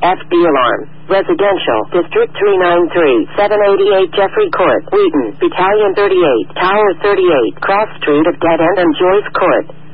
FB alarm. Residential, District 393, 788 Jeffrey Court, Wheaton, Battalion 38, Tower 38, Cross Street of Dead End and Joyce Court.